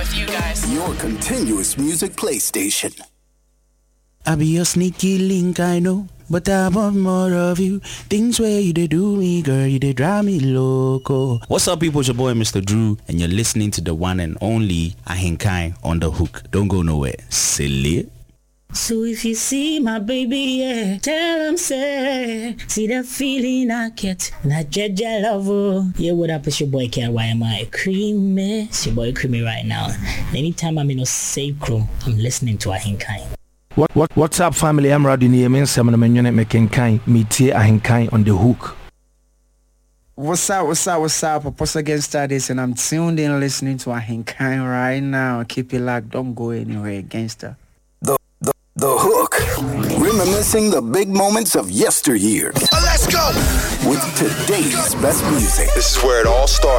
with you guys. Your continuous music PlayStation. I be your sneaky link, I know, but I want more of you. Things where you did do me, girl, you did drive me loco. What's up, people? It's your boy, Mr. Drew, and you're listening to the one and only Ahinkai on the Hook. Don't go nowhere. Silly. So if you see my baby, yeah, tell him, say, see that feeling I get, not Jaja love. Yeah, what up, it's your boy, KYMI Creamy. It's your boy, Creamy right now. Anytime I'm in a safe crew, I'm listening to Ahinkai. What's up, family? I'm Radini Yemen, Samana Menyonet Mekenkai, Metie Ahinkai on the Hook. What's up? Apostle Against This, and I'm tuned in listening to Ahinkai right now. Keep it locked, don't go anywhere, gangster. The Hook. Reminiscing the big moments of yesteryear. Let's go! With today's best music. This is where it all starts.